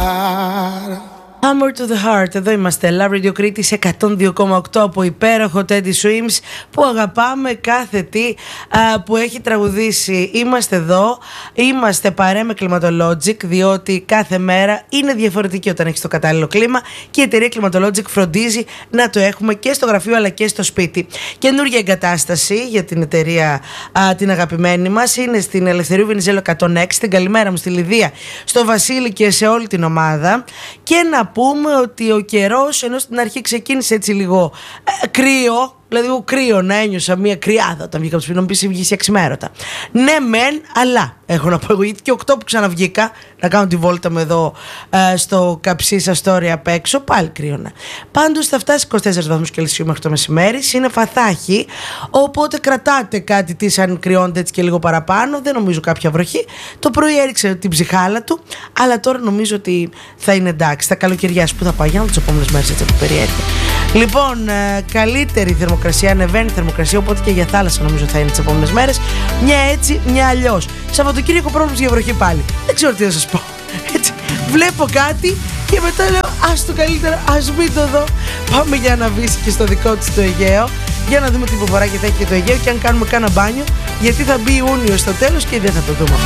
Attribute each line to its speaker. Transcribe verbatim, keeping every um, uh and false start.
Speaker 1: Hammer to the Heart, εδώ είμαστε, Love Radio Κρήτης εκατόν δύο κόμμα οκτώ από υπέροχο Teddy Swims που αγαπάμε κάθε τι α, που έχει τραγουδήσει. Είμαστε εδώ, είμαστε παρέα με Climatologic, διότι κάθε μέρα είναι διαφορετική όταν έχεις το κατάλληλο κλίμα και η εταιρεία Climatologic φροντίζει να το έχουμε και στο γραφείο αλλά και στο σπίτι. Καινούργια εγκατάσταση για την εταιρεία α, την αγαπημένη μας είναι στην Ελευθερίου Βενιζέλου εκατόν έξι. Την καλημέρα μου στη Λιδία, στο Βασίλη και σε όλη την ομάδα. Και να πούμε ότι ο καιρός, ενώ στην αρχή ξεκίνησε έτσι λίγο ε, κρύο, δηλαδή εγώ κρύο να ένιωσα μια κρυάδα όταν βγήκα από το σπίτι, να μου πεις βγεις εξημέρωτα. Ναι μεν, αλλά έχω να πω εγώ, γιατί και οκτώ που ξαναβγήκα να κάνω τη βόλτα μου εδώ ε, στο Καψίσα Story απ' έξω, πάλι κρύωνα. Πάντως θα φτάσει είκοσι τέσσερις βαθμούς Κελσίου μέχρι το μεσημέρι, είναι φαθάχη, οπότε κρατάτε κάτι τι αν κρυώνεται έτσι και λίγο παραπάνω, δεν νομίζω κάποια βροχή. Το πρωί έριξε την ψυχάλα του, αλλά τώρα νομίζω ότι θα είναι εντάξει. Τα καλοκαιριά που θα πάει για τις επόμενες μέρες έτσι από περιέργεια. Λοιπόν, ε, καλύτερη θερμοκρασία, ανεβαίνει η θερμοκρασία, οπότε και για θάλασσα νομίζω θα είναι τις επόμενες μέρες. Μια έτσι, μια αλλιώς. Σαββατοκύριακο πρόβλημα για βροχή πάλι. Δεν ξέρω τι να σας πω. Έτσι, βλέπω κάτι και μετά λέω ας το καλύτερα, ας μην το δω. Πάμε για να βύσει και στο δικό της το Αιγαίο, για να δούμε τι υποβαράκια θα έχει και το Αιγαίο και αν κάνουμε κάνα μπάνιο, γιατί θα μπει Ιούνιο στο τέλος και δεν θα το δούμε.